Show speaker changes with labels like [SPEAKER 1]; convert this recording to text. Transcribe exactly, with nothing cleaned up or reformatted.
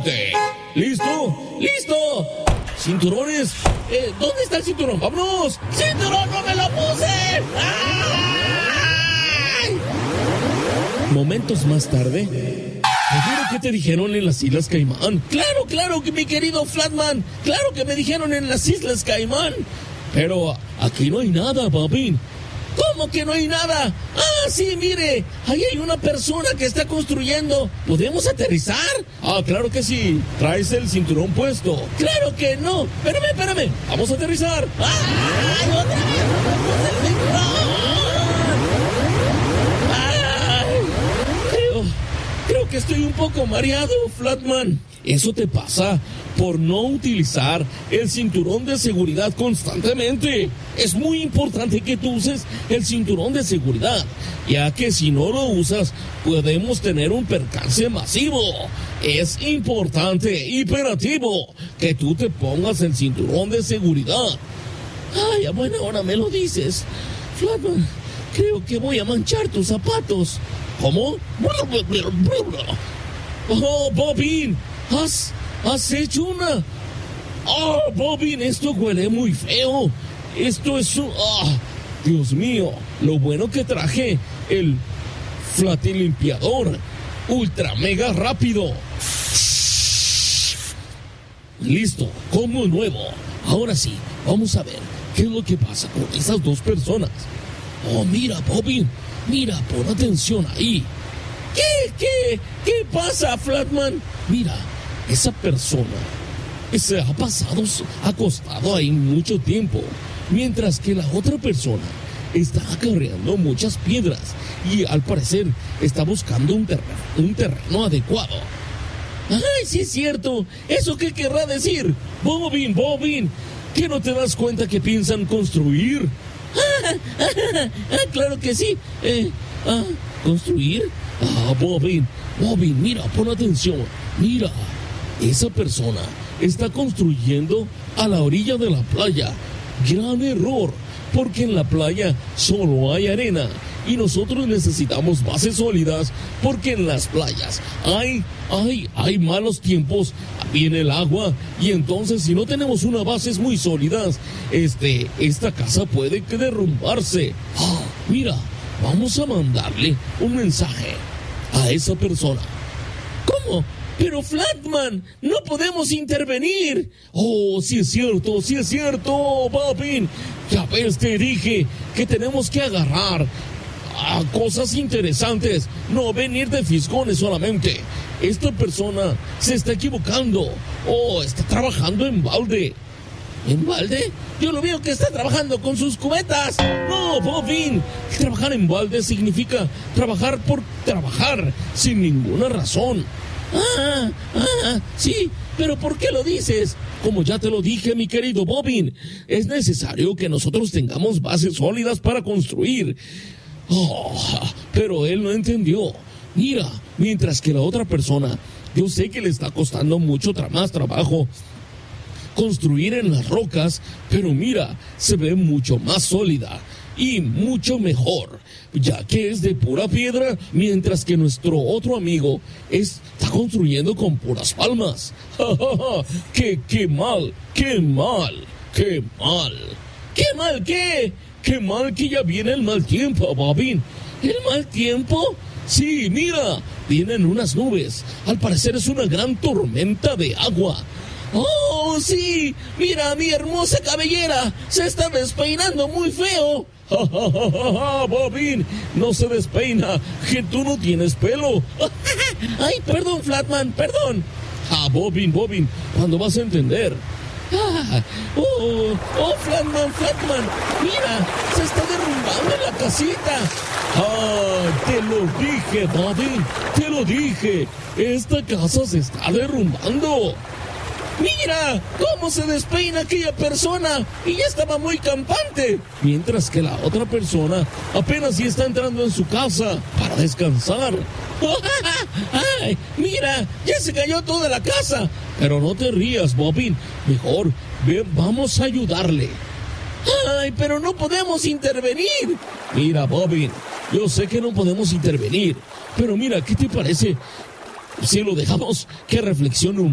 [SPEAKER 1] adelante. ¿Listo? ¡Listo! Cinturones, eh, ¿dónde está el cinturón? ¡Vámonos! ¡Cinturón, no me lo puse! ¡Ay! Momentos más tarde, ¿seguro que te dijeron en las Islas Caimán? Claro, claro que mi querido Flatman, claro que me dijeron en las Islas Caimán. Pero aquí no hay nada, Bobin. ¿Cómo que no hay nada? Ah, sí, mire, ahí hay una persona que está construyendo. ¿Podemos aterrizar? Ah, claro que sí. ¿Traes el cinturón puesto? Claro que no. Espérame, espérame. Vamos a aterrizar. ¡Ay, otra vez! ¡No me puse el cinturón! ¡Ay! Creo, creo que estoy un poco mareado, Flatman. Eso te pasa por no utilizar el cinturón de seguridad constantemente. Es muy importante que tú uses el cinturón de seguridad, ya que si no lo usas, podemos tener un percance masivo. Es importante, imperativo, que tú te pongas el cinturón de seguridad. Ay, a buena hora me lo dices. Flatman, creo que voy a manchar tus zapatos. ¿Cómo? Oh, Bobin, has... ¿Has hecho una? ¡Oh, Bobin! Esto huele muy feo. Esto es un... ¡Ah! Dios mío, lo bueno que traje el flatilimpiador ultra mega rápido. Listo, como nuevo. Ahora sí, vamos a ver qué es lo que pasa con esas dos personas. Oh, mira, Bobin, mira, pon atención ahí. ¿Qué, qué, qué pasa, Flatman? Mira, esa persona se ha pasado acostado ahí mucho tiempo, mientras que la otra persona está acarreando muchas piedras y al parecer está buscando un terreno, un terreno adecuado. ¡Ay, sí es cierto! ¿Eso qué querrá decir? Bobin, Bobin, ¿qué no te das cuenta que piensan construir? ¡Ah, ah, ah, claro que sí! Eh, ah, ¿construir? Ah, Bobin, Bobin, mira, pon atención, mira. Esa persona está construyendo a la orilla de la playa. Gran error, porque en la playa solo hay arena y nosotros necesitamos bases sólidas, porque en las playas hay, hay, hay malos tiempos, viene el agua y entonces si no tenemos unas bases muy sólidas, este, esta casa puede que derrumbarse. Ah, mira, vamos a mandarle un mensaje a esa persona. ¿Cómo? Pero Flatman, no podemos intervenir. Oh, sí es cierto, sí es cierto, Bobin. Ya ves, te dije que tenemos que agarrar a cosas interesantes, no venir de fisgones solamente. Esta persona se está equivocando. Oh, está trabajando en balde. ¿En balde? Yo lo veo que está trabajando con sus cubetas. No, Bobin, trabajar en balde significa trabajar por trabajar, sin ninguna razón. Ah, ah, sí, pero ¿por qué lo dices? Como ya te lo dije, mi querido Bobin, es necesario que nosotros tengamos bases sólidas para construir. Oh, pero él no entendió. Mira, mientras que la otra persona, yo sé que le está costando mucho tra- más trabajo construir en las rocas, pero mira, se ve mucho más sólida y mucho mejor, ya que es de pura piedra, mientras que nuestro otro amigo está construyendo con puras palmas. ¡Qué, qué mal, qué mal, qué mal! ¿Qué mal qué? ¡Qué mal que ya viene el mal tiempo, Bobin! ¿El mal tiempo? Sí, mira, vienen unas nubes. Al parecer es una gran tormenta de agua. ¡Oh, sí! ¡Mira, mi hermosa cabellera! ¡Se está despeinando muy feo! ¡Ja, ja, ja, ja, ja! ¡Bobin! ¡No se despeina! ¡Que tú no tienes pelo! ¡Ay, perdón, Flatman! ¡Perdón! ¡Ah, Bobin, Bobin! ¿Cuándo vas a entender? ¡Ah! ¡Oh, oh, Flatman, Flatman! ¡Mira! ¡Se está derrumbando la casita! ¡Ah! ¡Te lo dije, Bobin! ¡Te lo dije! ¡Esta casa se está derrumbando! ¡Mira! ¿Cómo se despeina aquella persona? Y ya estaba muy campante. Mientras que la otra persona apenas sí está entrando en su casa para descansar. ¡Ay! ¡Mira! Ya se cayó toda la casa. Pero no te rías, Bobin. Mejor, ve, vamos a ayudarle. ¡Ay! Pero no podemos intervenir. Mira, Bobin, yo sé que no podemos intervenir. Pero mira, ¿qué te parece si lo dejamos que reflexione un